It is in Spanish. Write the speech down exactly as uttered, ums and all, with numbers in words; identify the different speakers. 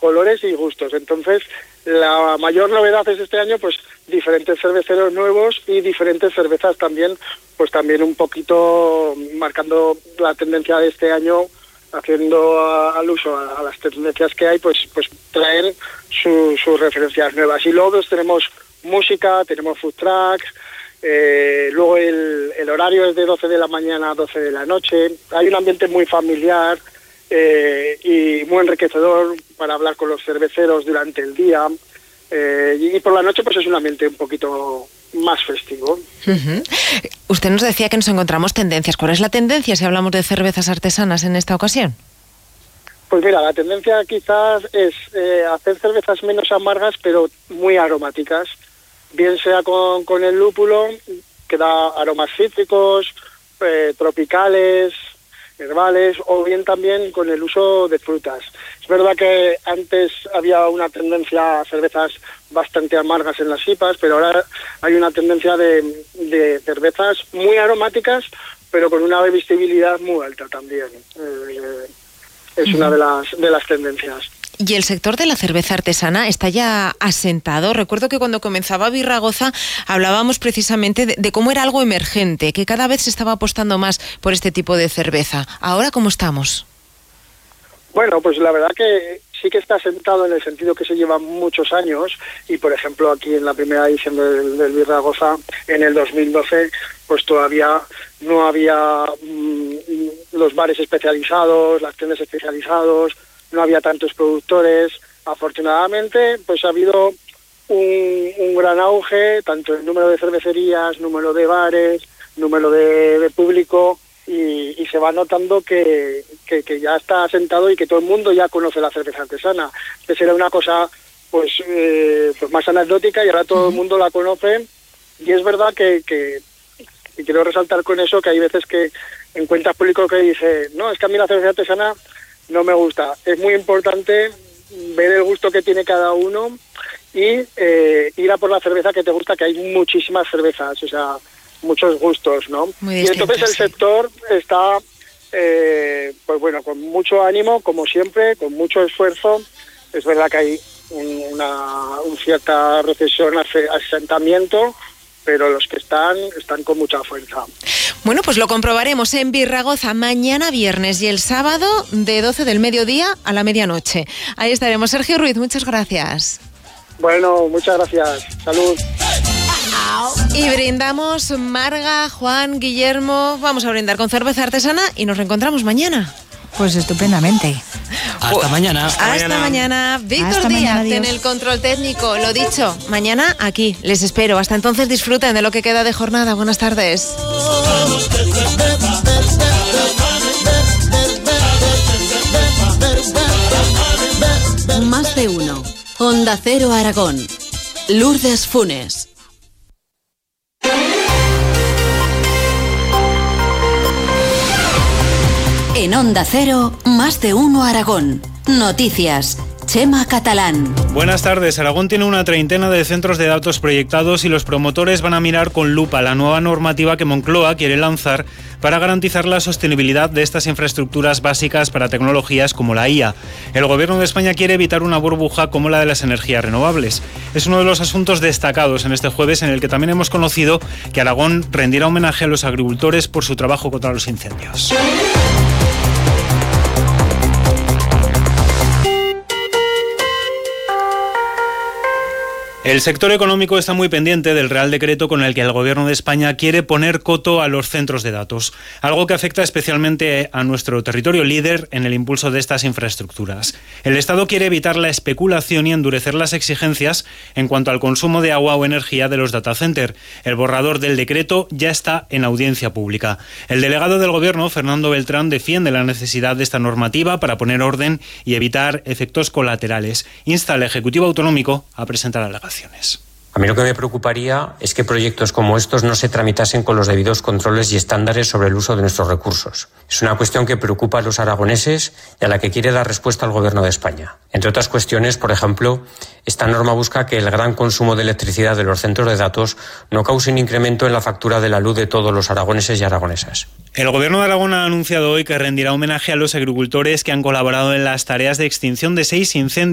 Speaker 1: colores y gustos. Entonces, la mayor novedad es este año, pues, diferentes cerveceros nuevos y diferentes cervezas también, pues también un poquito marcando la tendencia de este año, haciendo a, al uso a, a las tendencias que hay, pues pues traer su, sus referencias nuevas. Y luego pues, tenemos música, tenemos food trucks, eh, luego el, el horario es de doce de la mañana a doce de la noche. Hay un ambiente muy familiar eh, y muy enriquecedor para hablar con los cerveceros durante el día. Eh, y por la noche pues es un ambiente un poquito más festivo.
Speaker 2: Uh-huh. Usted nos decía que nos encontramos tendencias. ¿Cuál es la tendencia si hablamos de cervezas artesanas en esta ocasión?
Speaker 1: Pues mira, la tendencia quizás es eh, hacer cervezas menos amargas pero muy aromáticas, bien sea con, con el lúpulo, que da aromas cítricos, eh, tropicales, herbales, o bien también con el uso de frutas. Es verdad que antes había una tendencia a cervezas bastante amargas en las I P As, pero ahora hay una tendencia de, de cervezas muy aromáticas, pero con una bebestibilidad muy alta también. Eh, es uh-huh. una de las, de las tendencias.
Speaker 2: ¿Y el sector de la cerveza artesana está ya asentado? Recuerdo que cuando comenzaba Birragoza hablábamos precisamente de, de cómo era algo emergente, que cada vez se estaba apostando más por este tipo de cerveza. ¿Ahora cómo estamos?
Speaker 1: Bueno, pues la verdad que sí que está asentado en el sentido que se llevan muchos años y, por ejemplo, aquí en la primera edición del, del Birragoza, en el dos mil doce, pues todavía no había mmm, los bares especializados, las tiendas especializados, no había tantos productores. Afortunadamente, pues ha habido un, un gran auge, tanto en número de cervecerías, número de bares, número de, de público, y, y se va notando que, que, que ya está asentado y que todo el mundo ya conoce la cerveza artesana. Que era una cosa pues, eh, pues más anecdótica y ahora todo el mundo la conoce. Y es verdad que, que y quiero resaltar con eso que hay veces que encuentras público que dice, no, es que a mí la cerveza artesana no me gusta. Es muy importante ver el gusto que tiene cada uno y eh, ir a por la cerveza que te gusta, que hay muchísimas cervezas, o sea, muchos gustos, ¿no?
Speaker 2: Muy
Speaker 1: y entonces el sector está, eh, pues bueno, con mucho ánimo, como siempre, con mucho esfuerzo. Es verdad que hay un, una un cierta recesión, asentamiento, pero los que están, están con mucha fuerza.
Speaker 2: Bueno, pues lo comprobaremos en Birragoza mañana viernes y el sábado de doce del mediodía a la medianoche. Ahí estaremos. Sergio Ruiz, muchas gracias.
Speaker 1: Bueno, muchas gracias. Salud.
Speaker 2: Y brindamos, Marga, Juan, Guillermo. Vamos a brindar con cerveza artesana y nos reencontramos mañana.
Speaker 3: Pues estupendamente.
Speaker 4: Hasta mañana.
Speaker 2: Hasta, Hasta mañana. mañana. Víctor Díaz en el control técnico. Lo dicho, mañana aquí. Les espero. Hasta entonces disfruten de lo que queda de jornada. Buenas tardes.
Speaker 5: Más de uno. Onda Cero Aragón. Lourdes Funes. En Onda Cero, Más de uno Aragón. Noticias. Chema Catalán.
Speaker 6: Buenas tardes. Aragón tiene una treintena de centros de datos proyectados y los promotores van a mirar con lupa la nueva normativa que Moncloa quiere lanzar para garantizar la sostenibilidad de estas infraestructuras básicas para tecnologías como la I A. El Gobierno de España quiere evitar una burbuja como la de las energías renovables. Es uno de los asuntos destacados en este jueves, en el que también hemos conocido que Aragón rendirá homenaje a los agricultores por su trabajo contra los incendios. El sector económico está muy pendiente del Real Decreto con el que el Gobierno de España quiere poner coto a los centros de datos, algo que afecta especialmente a nuestro territorio líder en el impulso de estas infraestructuras. El Estado quiere evitar la especulación y endurecer las exigencias en cuanto al consumo de agua o energía de los data centers. El borrador del decreto ya está en audiencia pública. El delegado del Gobierno, Fernando Beltrán, defiende la necesidad de esta normativa para poner orden y evitar efectos colaterales. Insta al Ejecutivo Autonómico a presentar alegaciones.
Speaker 7: A mí lo que me preocuparía es que proyectos como estos no se tramitasen con los debidos controles y estándares sobre el uso de nuestros recursos. Es una cuestión que preocupa a los aragoneses y a la que quiere dar respuesta el Gobierno de España. Entre otras cuestiones, por ejemplo, esta norma busca que el gran consumo de electricidad de los centros de datos no cause un incremento en la factura de la luz de todos los aragoneses y aragonesas.
Speaker 6: El Gobierno de Aragón ha anunciado hoy que rendirá homenaje a los agricultores que han colaborado en las tareas de extinción de seis incendios